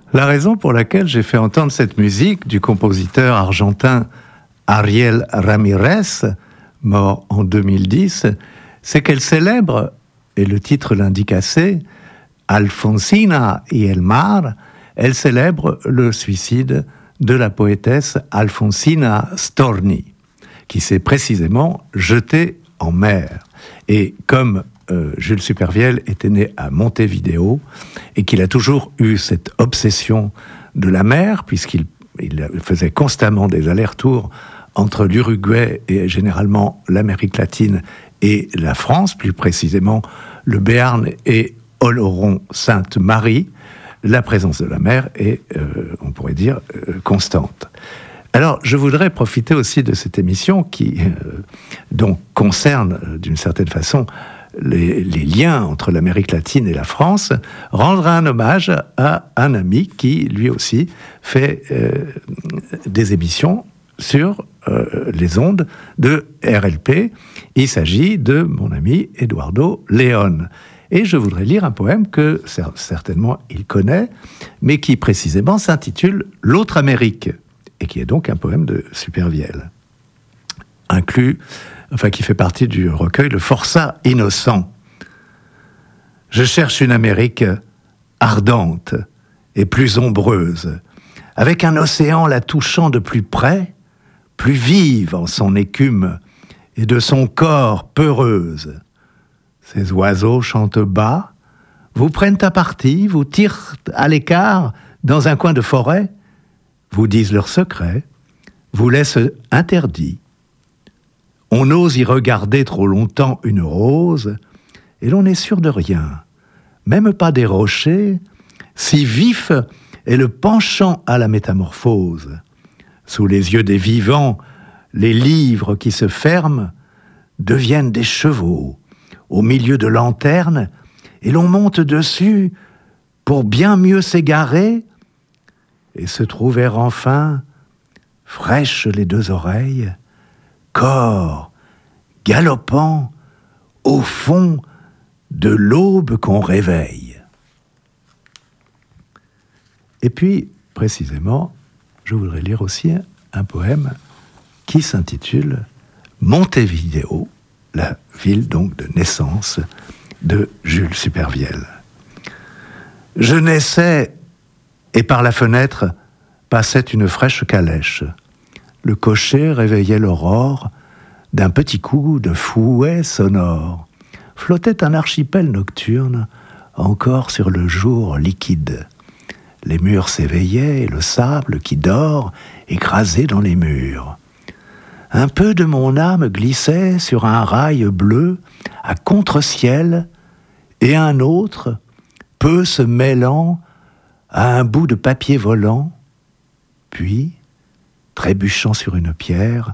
La raison pour laquelle j'ai fait entendre cette musique du compositeur argentin Ariel Ramírez, mort en 2010, c'est qu'elle célèbre, et le titre l'indique assez, Alfonsina y el mar, elle célèbre le suicide de la poétesse Alfonsina Storni, qui s'est précisément jetée en mer. Et comme Jules Supervielle était né à Montevideo et qu'il a toujours eu cette obsession de la mer, puisqu'il faisait constamment des allers-retours entre l'Uruguay et généralement l'Amérique latine et la France, plus précisément le Béarn et Oloron-Sainte-Marie, la présence de la mer est, on pourrait dire, constante. Alors, je voudrais profiter aussi de cette émission qui donc concerne, d'une certaine façon, les liens entre l'Amérique latine et la France, rendre un hommage à un ami qui, lui aussi, fait des émissions sur les ondes de RLP. Il s'agit de mon ami Eduardo León. Et je voudrais lire un poème que certainement il connaît, mais qui précisément s'intitule « L'autre Amérique », et qui est donc un poème de Supervielle, qui fait partie du recueil « Le forçat innocent ». Je cherche une Amérique ardente et plus ombreuse, avec un océan la touchant de plus près, plus vive en son écume et de son corps peureuse. Ces oiseaux chantent bas, vous prennent à partie, vous tirent à l'écart dans un coin de forêt, vous disent leurs secrets, vous laissent interdits. On ose y regarder trop longtemps une rose, et l'on n'est sûr de rien, même pas des rochers, si vif est le penchant à la métamorphose. Sous les yeux des vivants, les livres qui se ferment deviennent des chevaux, au milieu de lanternes, et l'on monte dessus pour bien mieux s'égarer et se trouver enfin, fraîches les deux oreilles, corps galopant au fond de l'aube qu'on réveille. Et puis, précisément, je voudrais lire aussi un poème qui s'intitule « Montevideo », la ville donc de naissance de Jules Supervielle. Je naissais et par la fenêtre passait une fraîche calèche. Le cocher réveillait l'aurore d'un petit coup de fouet sonore. Flottait un archipel nocturne encore sur le jour liquide. Les murs s'éveillaient et le sable qui dort écrasé dans les murs. Un peu de mon âme glissait sur un rail bleu à contre-ciel et un autre, peu se mêlant à un bout de papier volant, puis, trébuchant sur une pierre,